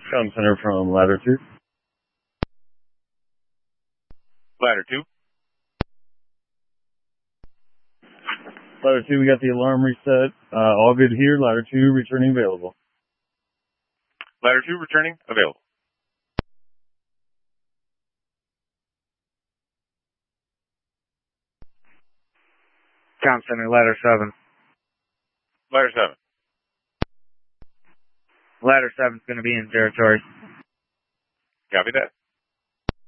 Comm Center from Ladder 2. Ladder 2. Ladder 2, we got the alarm reset. All good here. Ladder 2, returning available. Ladder 2, returning available. Comm Center, Ladder 7. Ladder 7. Ladder 7's going to be in territory. Copy that.